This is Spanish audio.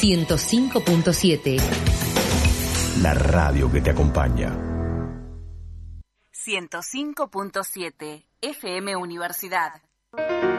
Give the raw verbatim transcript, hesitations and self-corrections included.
ciento cinco punto siete. La radio que te acompaña. ciento cinco punto siete F M Universidad.